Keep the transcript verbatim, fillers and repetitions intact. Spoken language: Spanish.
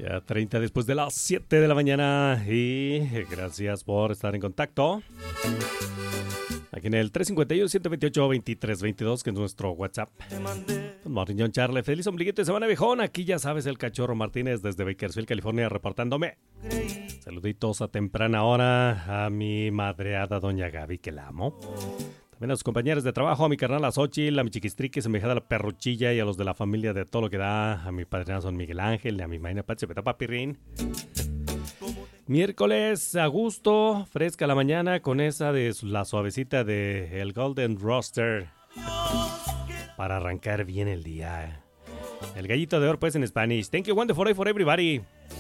Ya treinta después de las siete de la mañana y gracias por estar en contacto. Aquí en el tres cinco uno, siete dos ocho, dos tres dos dos, que es nuestro WhatsApp. Good morning, John Charlie. Feliz ombliguito de semana, viejón. Aquí ya sabes, el Cachorro Martínez desde Bakersfield, California, reportándome. Saluditos a temprana hora a mi madreada doña Gaby, que la amo. También a sus compañeros de trabajo, a mi carnal a Xochitl, a mi chiquistrique, semejada a la perruchilla y a los de la familia de todo lo que da. A mi padrino Son Miguel Ángel, a mi maina Pache, Peta Papirrín. Miércoles a gusto, fresca la mañana con esa de la suavecita de el Golden Roaster para arrancar bien el día. El gallito de oro pues en Spanish. Thank you, wonderful day for everybody.